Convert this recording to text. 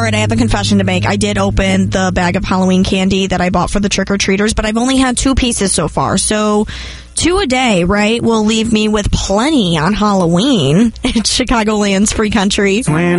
right, I have a confession to make. I did open the bag of Halloween candy that I bought for the trick-or-treaters, but I've only had 2 pieces so far. So 2 a day, right, will leave me with plenty on Halloween. It's Chicagoland's Free Country.